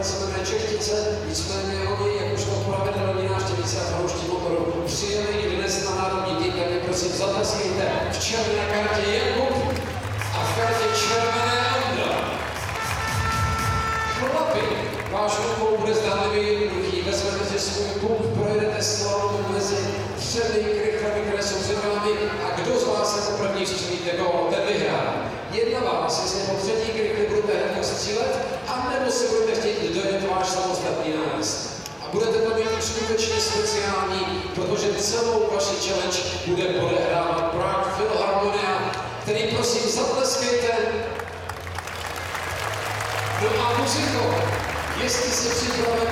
kapel se jmenuje Čechtice, nicméně oni, jakožto pravidelní návštěvníci a fanoušci Motoru, přijeli i dnes na národní tým, tak mě prosím zatleskejte v červené kartě Jakub a v kartě červené Ondra. Chlapi, váš úkol bude zdánlivě jednoduchý, vezmete si svůj pump, projedete slalom mezi třemi krychlemi, které jsou před vámi a kdo z vás jako první střílíte gól, ten vyhrá. Jedna vás, jestli po třetí krychle budete hned střílet, anebo si budete chtít dojet váš samostatný nájezd. A budete to mít skutečně speciální, protože celou vaši challenge bude odehrávat Prague Philharmonia, který prosím zatleskejte. No a muziko, jestli jsi připraven